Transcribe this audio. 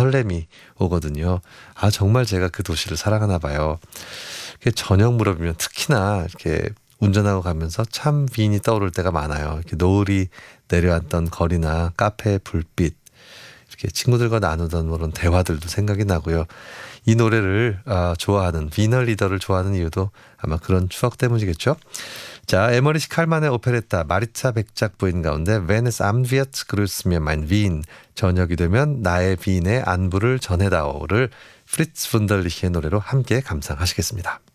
설렘이 오거든요. 아, 정말 제가 그 도시를 사랑하나 봐요. 저녁 무렵이면 특히나 이렇게 운전하고 가면서 참 빈이 떠오를 때가 많아요. 이렇게 노을이 내려앉던 거리나 카페의 불빛, 이렇게 친구들과 나누던 그런 대화들도 생각이 나고요. 이 노래를 좋아하는 비널 리더를 좋아하는 이유도 아마 그런 추억 때문이겠죠. 자, 에머리시 칼만의 오페레타 마리차 백작 부인 가운데 Wenn es Abend wird, grüß mir mein Wien. 저녁이 되면 나의 빈의 안부를 전해다오를 프리츠 분들리히의 노래로 함께 감상하시겠습니다.